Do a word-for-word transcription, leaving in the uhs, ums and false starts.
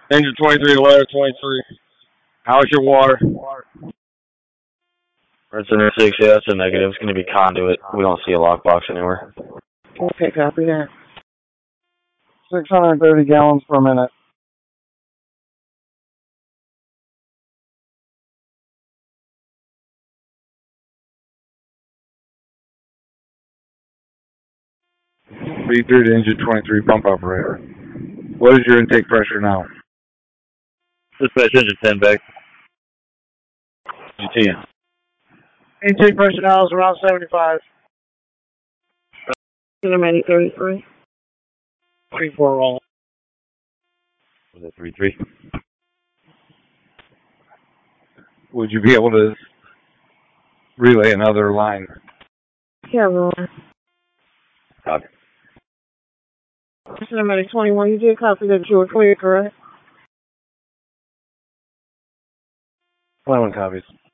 Engine twenty-three to ladder twenty-three. How's your water? Resident six, yeah, that's a negative. It's going to be conduit. We don't see a lockbox anywhere. Okay, copy that. six hundred thirty gallons per minute. B three to engine twenty-three pump operator. What is your intake pressure now? Dispatch engine ten back. G ten. Intake pressure now is around seventy-five. Cinematic thirty-three. three four roll. Was it three three? Would you be able to relay another line? Yeah, roll. Copy. Cinematic twenty-one, you did copy that you were clear, correct? eleven copies.